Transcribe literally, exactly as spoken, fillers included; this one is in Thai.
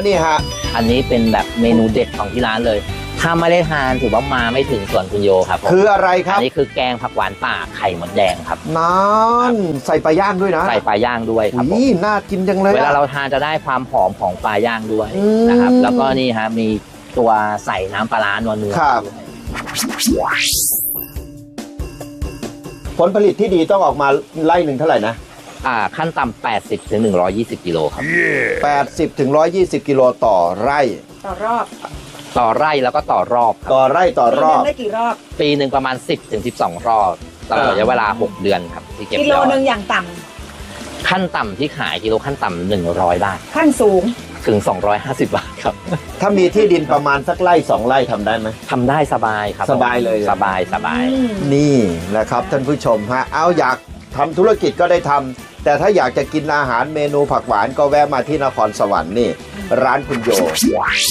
นี่ฮะอันนี้เป็นแบบเมนูเด็ดของที่ร้านเลยถ้าไม่ได้ทานถือว่ามาไม่ถึงสวนคุณโยครับคืออะไรครับอันนี้คือแกงผักหวานป่าไข่มดแดงครับนั่นใส่ปลาย่างด้วยนะใส่ปลาย่างด้วยครับผมน่ากินจังเลยเวลาเราทานจะได้ความหอมของปลาย่างด้วยนะครับแล้วก็นี่ฮะมีตัวใส่น้ำปลาร้านัวๆครับผลผลิตที่ดีต้องออกมาไร่หนึ่งเท่าไหร่นะอ่าขั้นต่ำแปดสิบถึงหนึ่งร้อยยี่สิบกิโลครับแปดสิบถึงหนึ่งร้อยยี่สิบกิโลต่อไร่ต่อรอบต่อไร่แล้วก็ต่อรอบต่อไร่ต่อรอบได้กี่รอบปีหนึ่งประมาณสิบถึงสิบสองรอบตลอดระยะเวลาหกเดือนครับที่เก็บกิโลนึงอย่างต่ำขั้นต่ำที่ขายกิโลขั้นต่ำหนึ่งร้อยบาทขั้นสูงถึงสองร้อยห้าสิบบาทครับถ้ามีที่ดินประมาณสักไร่สองไร่ทำได้ไหมทำได้สบายครับสบายเลยสบายสบายนี่แหละครับท่านผู้ชมฮะเอาอยากทำธุรกิจก็ได้ทำแต่ถ้าอยากจะกินอาหารเมนูผักหวานก็แวะมาที่นครสวรรค์นี่ร้านคุณโย